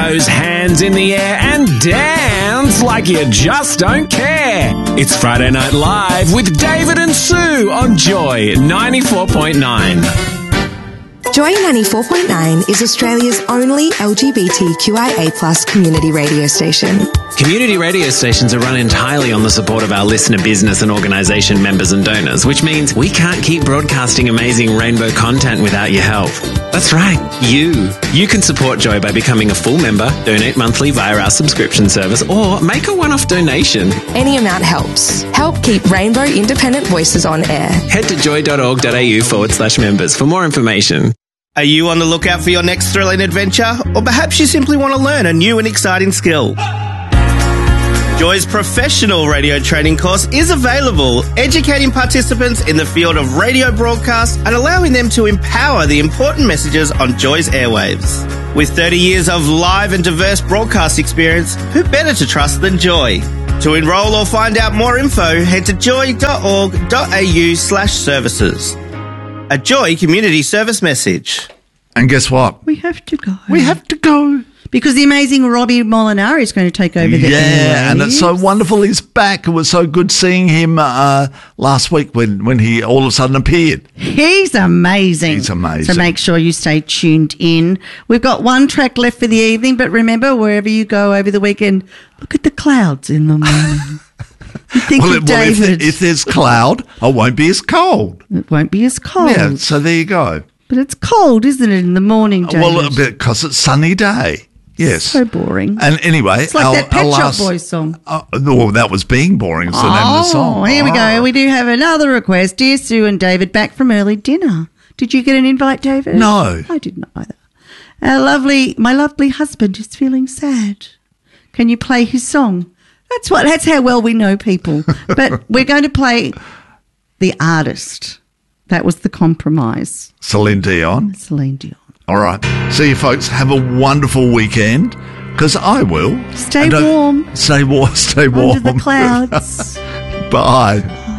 Those hands in the air and dance like you just don't care. It's Friday Night Live with David and Sue on Joy 94.9. Joy 94.9 is Australia's only LGBTQIA+ community radio station. Community radio stations are run entirely on the support of our listener business and organisation members and donors, which means we can't keep broadcasting amazing rainbow content without your help. That's right, you. You can support Joy by becoming a full member, donate monthly via our subscription service, or make a one-off donation. Any amount helps. Help keep Rainbow Independent Voices on air. Head to joy.org.au/members for more information. Are you on the lookout for your next thrilling adventure? Or perhaps you simply want to learn a new and exciting skill? Joy's professional radio training course is available, educating participants in the field of radio broadcast and allowing them to empower the important messages on Joy's airwaves. With 30 years of live and diverse broadcast experience, who better to trust than Joy? To enrol or find out more info, head to joy.org.au/services. A Joy community service message. And guess what? We have to go. We have to go. Because the amazing Robbie Molinari is going to take over the airwaves. Yeah, and it's so wonderful he's back. It was so good seeing him last week when he all of a sudden appeared. He's amazing. He's amazing. So make sure you stay tuned in. We've got one track left for the evening, but remember, wherever you go over the weekend, look at the clouds in the morning. If there's cloud, it won't be as cold. It won't be as cold. Yeah, so there you go. But it's cold, isn't it, in the morning, David? Well, because it's sunny day. Yes. So boring. And anyway, it's like that Pet Shop Boys song. No, that was Being Boring. It's the name of the song. Here we go. We do have another request. Dear Sue and David, back from early dinner. Did you get an invite, David? No. I did not either. My lovely husband is feeling sad. Can you play his song? That's how well we know people. But we're going to play The Artist. That was the compromise. Celine Dion. Celine Dion. All right. See you, folks. Have a wonderful weekend, because I will. Stay warm. Stay warm. Under the clouds. Bye.